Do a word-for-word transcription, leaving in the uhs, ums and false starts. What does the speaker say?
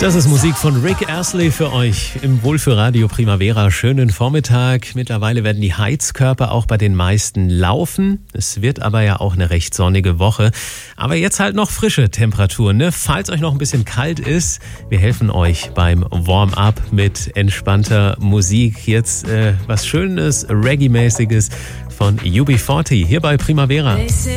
Das ist Musik von Rick Astley für euch im Wohlfühlradio Primavera. Schönen Vormittag. Mittlerweile werden die Heizkörper auch bei den meisten laufen. Es wird aber ja auch eine recht sonnige Woche. Aber jetzt halt noch frische Temperaturen, ne? Falls euch noch ein bisschen kalt ist, wir helfen euch beim Warm-up mit entspannter Musik. Jetzt äh, was Schönes, Reggae-mäßiges von U B vierzig hier bei Primavera.